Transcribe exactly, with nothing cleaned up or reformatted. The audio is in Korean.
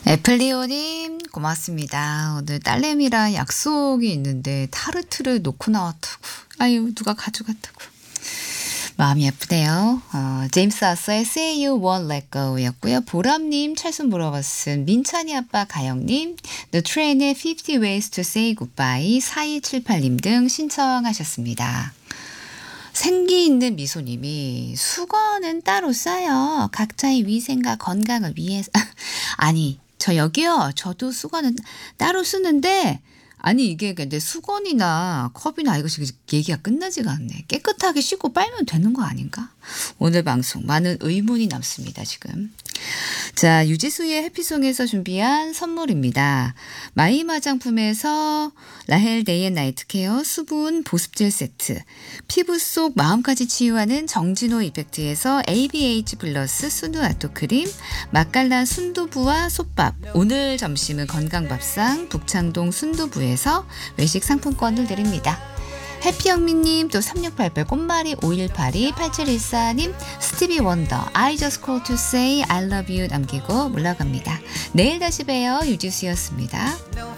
애플리오님 고맙습니다. 오늘 딸내미랑 약속이 있는데 타르트를 놓고 나왔다고. 아유 누가 가져갔다고. 마음이 예쁘네요. 어, 제임스 아서의 Say You Won't Let Go였고요. 보람님, 찰순 물어봤은 민찬이 아빠 가영님, The Train의 fifty Ways to Say Goodbye, 사이칠팔님 등 신청하셨습니다. 생기 있는 미소님이 수건은 따로 써요. 각자의 위생과 건강을 위해서. 아니 저 여기요. 저도 수건은 따로 쓰는데 아니 이게 근데 수건이나 컵이나 이거 지금 얘기가 끝나지가 않네. 깨끗하게 씻고 빨면 되는 거 아닌가? 오늘 방송 많은 의문이 남습니다 지금. 자, 유지수의 해피송에서 준비한 선물입니다. 마임 화장품에서 라헬 데이 앤 나이트 케어 수분 보습젤 세트, 피부 속 마음까지 치유하는 정진호 이펙트에서 에이비에이치 플러스 순두 아토 크림, 맛깔난 순두부와 솥밥, 오늘 점심은 건강밥상 북창동 순두부에서 외식 상품권을 드립니다. 해피영미님, 또 삼육팔팔 꽃말이 오일팔이 팔칠일사님, 스티비 원더 I just called to say I love you 남기고 물러갑니다. 내일 다시 봬요. 유지수였습니다.